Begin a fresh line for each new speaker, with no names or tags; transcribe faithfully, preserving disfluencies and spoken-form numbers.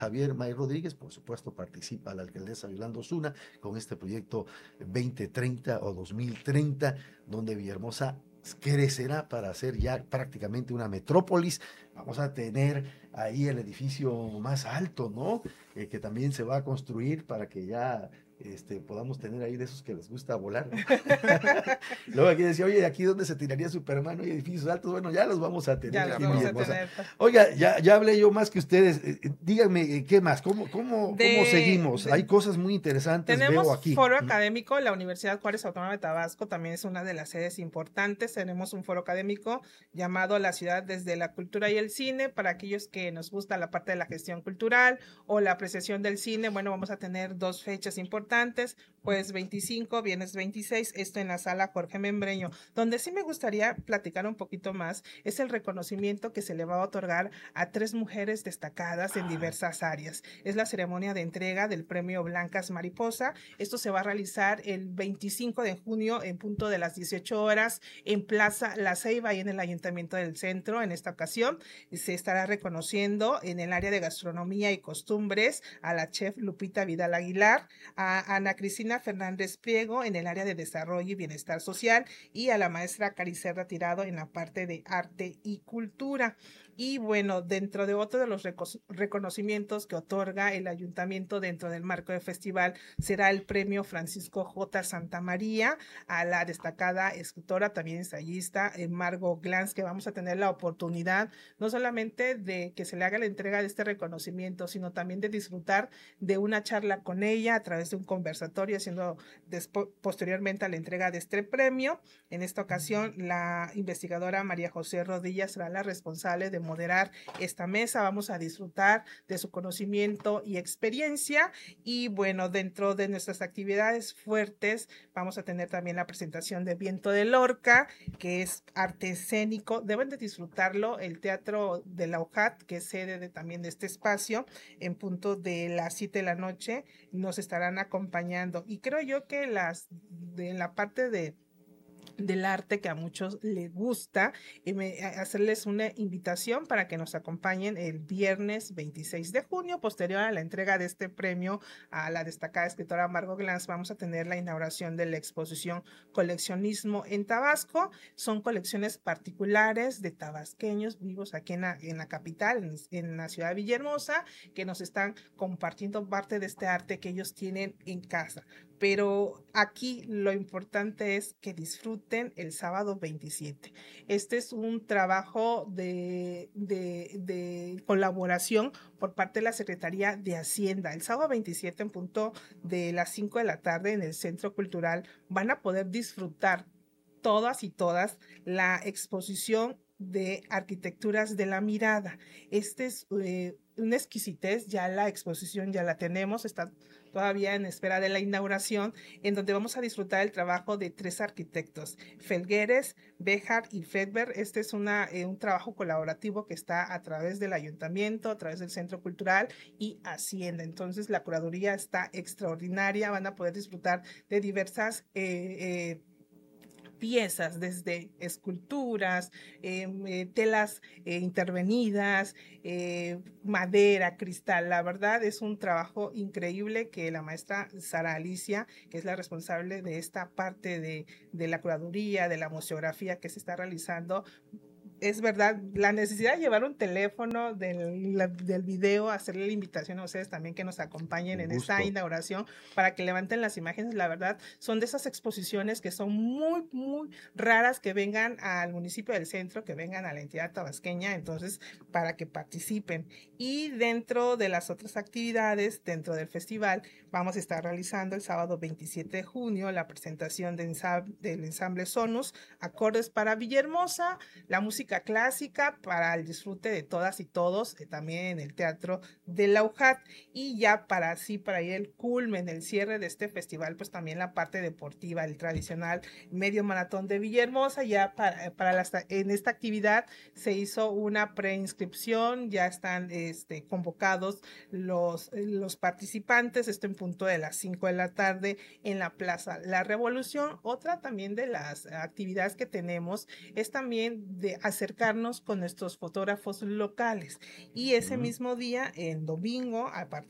Javier May Rodríguez, por supuesto, participa la alcaldesa Yolanda Osuna con este proyecto veinte treinta o dos mil treinta, donde Villahermosa crecerá para ser ya prácticamente una metrópolis. Vamos a tener ahí el edificio más alto, ¿no? Eh, que también se va a construir para que ya este, podamos tener ahí de esos que les gusta volar, ¿no? Luego aquí decía, oye, ¿aquí dónde se tiraría Superman? Oye, edificios altos, bueno, ya los vamos a tener
Ya los
aquí en
vamos a
Villahermosa.
tener.
Oiga, ya, ya hablé yo más que ustedes. Eh, eh, díganme, eh, ¿qué más? ¿Cómo, cómo, cómo
De,
seguimos? Hay
de-
cosas muy interesantes, veo
Tenemos
aquí.
foro
Mm.
académico, la Universidad Juárez Autónoma de Tabasco también es una de las sedes importantes. Tenemos un foro académico llamado La Ciudad desde la Cultura y el Cine, para aquellos que nos gusta la parte de la gestión cultural o la apreciación del cine. Bueno, vamos a tener dos fechas importantes, pues veinticinco, viernes veintiséis, esto en la sala Jorge Membreño. Donde sí me gustaría platicar un poquito más es el reconocimiento que se le va a otorgar a tres mujeres destacadas en diversas áreas. Es la ceremonia de entrega del premio Blancas Mariposa. Esto se va a realizar el veinticinco de junio en punto de las dieciocho horas en Plaza La Ceiba y en el Ayuntamiento del Centro. En esta ocasión se estará reconociendo en el área de gastronomía y costumbres a la chef Lupita Vidal Aguilar, a Ana Cristina Fernández Priego en el área de desarrollo y bienestar social y a la maestra Caricerra Tirado en la parte de arte y cultura. Y bueno, dentro de otro de los reconocimientos que otorga el ayuntamiento dentro del marco del festival será el premio Francisco J. Santamaría a la destacada escritora, también ensayista, Margot Glantz, que vamos a tener la oportunidad no solamente de que se le haga la entrega de este reconocimiento, sino también de disfrutar de una charla con ella a través de un conversatorio, haciendo posteriormente a la entrega de este premio. En esta ocasión, la investigadora María José Rodillas será la responsable de moderar esta mesa. Vamos a disfrutar de su conocimiento y experiencia. Y bueno, dentro de nuestras actividades fuertes, vamos a tener también la presentación de Viento de Lorca, que es arte escénico. Deben de disfrutarlo el Teatro de la U J A T, que es sede de, también de este espacio, en punto de las siete de la noche, nos estarán acompañando. Y creo yo que las de la parte de del arte que a muchos les gusta, y me, hacerles una invitación para que nos acompañen el viernes veintiséis de junio, posterior a la entrega de este premio a la destacada escritora Margot Glantz. Vamos a tener la inauguración de la exposición Coleccionismo en Tabasco. Son colecciones particulares de tabasqueños vivos aquí en la, en la capital, en, en la ciudad de Villahermosa, que nos están compartiendo parte de este arte que ellos tienen en casa. Pero aquí lo importante es que disfruten el sábado veintisiete. Este es un trabajo de, de, de colaboración por parte de la Secretaría de Hacienda. El sábado veintisiete en punto de las cinco de la tarde en el Centro Cultural van a poder disfrutar todas y todas la exposición de arquitecturas de la mirada. Este es eh, una exquisitez, ya la exposición ya la tenemos, está todavía en espera de la inauguración, en donde vamos a disfrutar el trabajo de tres arquitectos, Felgueres, Béjar y Fredberg. Este es una, eh, un trabajo colaborativo que está a través del ayuntamiento, a través del Centro Cultural y Hacienda. Entonces la curaduría está extraordinaria, van a poder disfrutar de diversas eh, eh, piezas, desde esculturas, eh, eh, telas eh, intervenidas, eh, madera, cristal. La verdad es un trabajo increíble que la maestra Sara Alicia, que es la responsable de esta parte de, de la curaduría, de la museografía que se está realizando, es verdad, la necesidad de llevar un teléfono del, la, del video, hacerle la invitación a ustedes también que nos acompañen
Un
en esta
gusto.
inauguración para que levanten las imágenes. La verdad, son de esas exposiciones que son muy, muy raras que vengan al municipio del Centro, que vengan a la entidad tabasqueña, entonces, para que participen. Y dentro de las otras actividades, dentro del festival, vamos a estar realizando el sábado veintisiete de junio la presentación de ensam del ensamble Sonus, Acordes para Villahermosa, la música clásica para el disfrute de todas y todos, eh, también en el Teatro de la U J A T. Y ya para así, para ir el culmen, el cierre de este festival, pues también la parte deportiva, el tradicional medio maratón de Villahermosa. Ya para, para la, en esta actividad se hizo una preinscripción, ya están este, convocados los, los participantes, esto en punto de las cinco de la tarde en la Plaza La Revolución. Otra también de las actividades que tenemos es también de hacer acercarnos con nuestros fotógrafos locales. Y ese
Ujú.
mismo día, en domingo, a partir